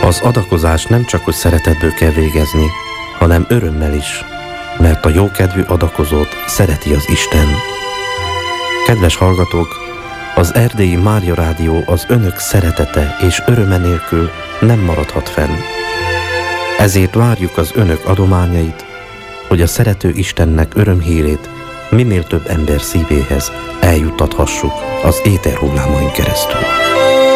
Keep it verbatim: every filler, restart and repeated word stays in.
Az adakozás nem csak hogy szeretetből kell végezni, hanem örömmel is, mert a jókedvű adakozót szereti az Isten. Kedves hallgatók, az Erdélyi Mária Rádió az önök szeretete és öröme nélkül nem maradhat fenn. Ezért várjuk az önök adományait, hogy a szerető Istennek örömhírét minél több ember szívéhez eljuttathassuk az éterhullámain keresztül.